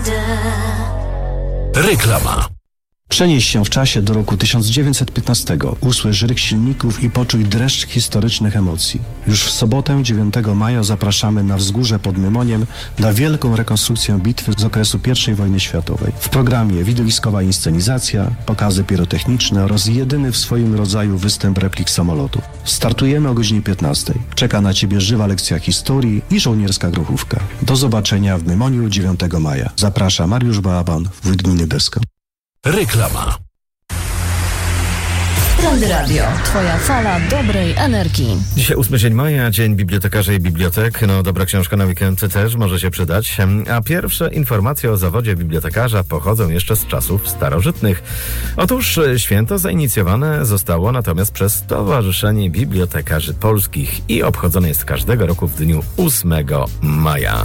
Reklama. Przenieś się w czasie do roku 1915. Usłysz ryk silników i poczuj dreszcz historycznych emocji. Już w sobotę 9 maja zapraszamy na wzgórze pod Mymoniem na wielką rekonstrukcję bitwy z okresu I wojny światowej. W programie widowiskowa inscenizacja, pokazy pirotechniczne oraz jedyny w swoim rodzaju występ replik samolotów. Startujemy o godzinie 15. Czeka na Ciebie żywa lekcja historii i żołnierska grochówka. Do zobaczenia w Mymoniu 9 maja. Zaprasza Mariusz Balaban, wójt gminy Beska. Reklama. Trend Radio. Twoja fala dobrej energii. Dzisiaj 8 dzień maja, Dzień Bibliotekarza i Bibliotek. No, dobra książka na weekend też może się przydać. A pierwsze informacje o zawodzie bibliotekarza pochodzą jeszcze z czasów starożytnych. Otóż święto zainicjowane zostało natomiast przez Stowarzyszenie Bibliotekarzy Polskich i obchodzone jest każdego roku w dniu 8 maja.